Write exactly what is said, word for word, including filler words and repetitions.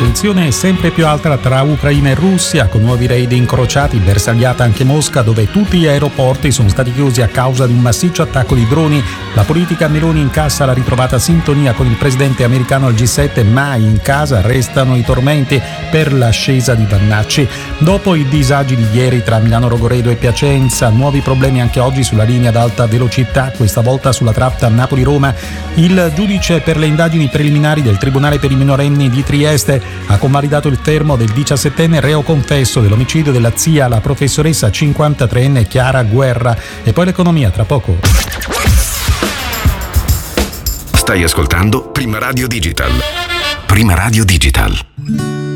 Tensione sempre più alta tra Ucraina e Russia, con nuovi raid incrociati, bersagliata anche Mosca, dove tutti gli aeroporti sono stati chiusi a causa di un massiccio attacco di droni. La politica Meloni incassa la ritrovata sintonia con il presidente americano al G sette, ma in casa restano i tormenti per l'ascesa di Vannacci. Dopo i disagi di ieri tra Milano Rogoredo e Piacenza, nuovi problemi anche oggi sulla linea ad alta velocità, questa volta sulla tratta Napoli-Roma. Il giudice per le indagini preliminari del Tribunale per i minorenni di Trieste ha convalidato il fermo del diciassettenne reo confesso dell'omicidio della zia, la professoressa cinquantatreenne Chiara Guerra. E poi l'economia tra poco. Stai ascoltando Prima Radio Digital. Prima Radio Digital.